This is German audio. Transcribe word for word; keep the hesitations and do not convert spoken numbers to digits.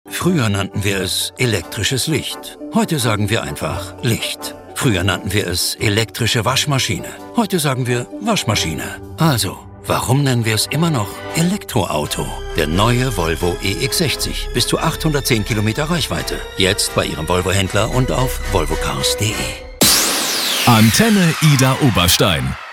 Früher nannten wir es elektrisches Licht. Heute sagen wir einfach Licht. Früher nannten wir es elektrische Waschmaschine. Heute sagen wir Waschmaschine. Also, warum nennen wir es immer noch Elektroauto? Der neue Volvo E X sechzig. Bis zu achthundertzehn Kilometer Reichweite. Jetzt bei Ihrem Volvo-Händler und auf volvocars punkt de. Antenne Ida Oberstein.